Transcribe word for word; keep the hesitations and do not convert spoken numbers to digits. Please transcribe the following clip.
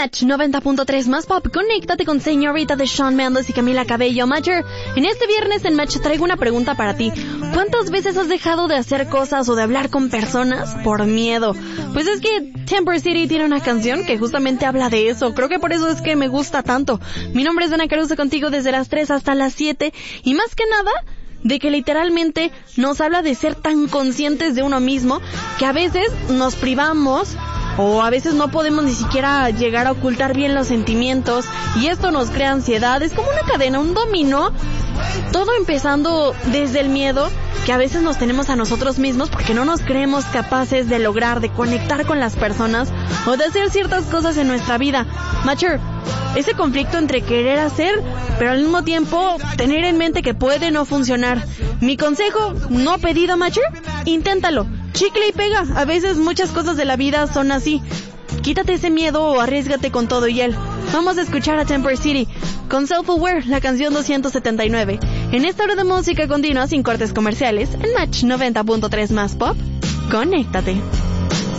Match noventa punto tres más pop. Conéctate con Señorita de Shawn Mendes y Camila Cabello. Matcher, en este viernes en Match traigo una pregunta para ti. ¿Cuántas veces has dejado de hacer cosas o de hablar con personas por miedo? Pues es que Temper City tiene una canción que justamente habla de eso. Creo que por eso es que me gusta tanto. Mi nombre es Ana Caruso, contigo desde las tres hasta las siete. Y más que nada, de que literalmente nos habla de ser tan conscientes de uno mismo que a veces nos privamos o a veces no podemos ni siquiera llegar a ocultar bien los sentimientos y esto nos crea ansiedad. Es como una cadena, un dominó, todo empezando desde el miedo que a veces nos tenemos a nosotros mismos porque no nos creemos capaces de lograr, de conectar con las personas o de hacer ciertas cosas en nuestra vida. Matcher, ese conflicto entre querer hacer, pero al mismo tiempo tener en mente que puede no funcionar. Mi consejo, no pedido, Matcher, inténtalo. Chicle y pega. A veces muchas cosas de la vida son así. Quítate ese miedo o arriésgate con todo y él. Vamos a escuchar a Temper City con Self-Aware, la canción doscientos setenta y nueve. En esta hora de música continua sin cortes comerciales, en Match noventa punto tres más pop, conéctate.